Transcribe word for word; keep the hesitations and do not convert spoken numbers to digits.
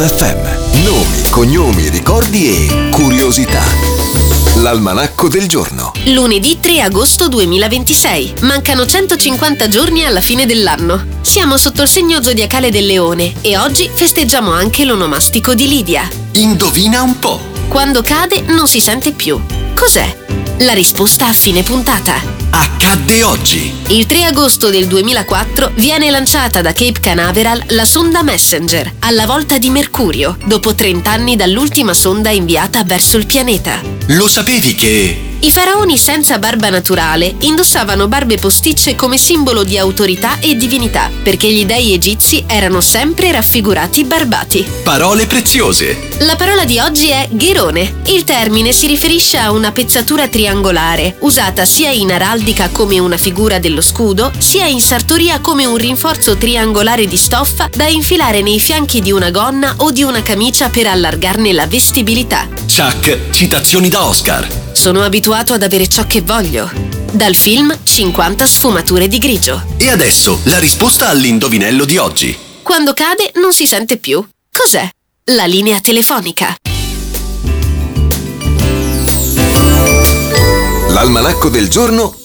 F M. Nomi, cognomi, ricordi e curiosità. L'almanacco del giorno. Lunedì tre agosto duemilaventisei. Mancano centocinquanta giorni alla fine dell'anno. Siamo sotto il segno zodiacale del Leone e oggi festeggiamo anche l'onomastico di Lidia. Indovina un po'. Quando cade non si sente più. Cos'è? La risposta a fine puntata. Accadde oggi. Il tre agosto del duemilaquattro viene lanciata da Cape Canaveral la sonda Messenger, alla volta di Mercurio, dopo trenta anni dall'ultima sonda inviata verso il pianeta. Lo sapevi che... I faraoni senza barba naturale indossavano barbe posticce come simbolo di autorità e divinità, perché gli dei egizi erano sempre raffigurati barbati. Parole preziose. La parola di oggi è gherone. Il termine si riferisce a una pezzatura triangolare, usata sia in araldica come una figura dello scudo, sia in sartoria come un rinforzo triangolare di stoffa da infilare nei fianchi di una gonna o di una camicia per allargarne la vestibilità. Chuck, citazioni da Oscar. Sono abituato ad avere ciò che voglio. Dal film cinquanta sfumature di grigio. E adesso la risposta all'indovinello di oggi. Quando cade non si sente più. Cos'è? La linea telefonica. L'almanacco del giorno